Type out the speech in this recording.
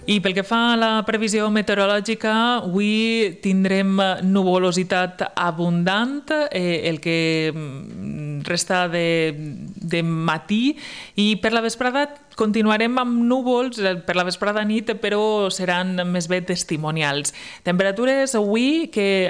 I pel que fa a la previsió meteorològica, avui tindrem nuvolositat abundant el que resta de matí i per la vesprada continuarem amb núvols per la vesprada nit, però seran més bé testimonials. Temperatures avui que